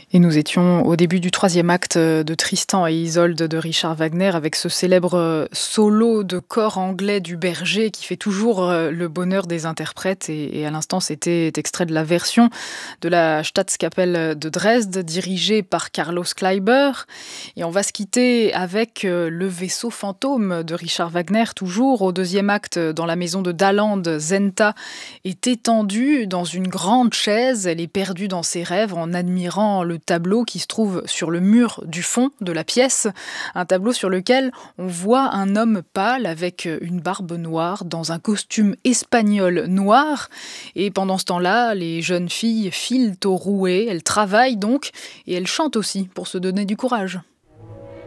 Et nous étions au début du troisième acte de Tristan et Isolde de Richard Wagner avec ce célèbre solo de cor anglais du berger qui fait toujours le bonheur des interprètes. Et à l'instant, c'était extrait de la version de la Staatskapelle de Dresde dirigée par Carlos Kleiber. Et on va se quitter avec le vaisseau fantôme de Richard Wagner, toujours au deuxième acte dans la maison de Daland. Zenta est étendue dans une grande chaise, elle est perdue dans ses rêves en admirant le tableau qui se trouve sur le mur du fond de la pièce, un tableau sur lequel on voit un homme pâle avec une barbe noire dans un costume espagnol noir. Et pendant ce temps-là, les jeunes filles filent au rouet, elles travaillent donc et elles chantent aussi pour se donner du courage.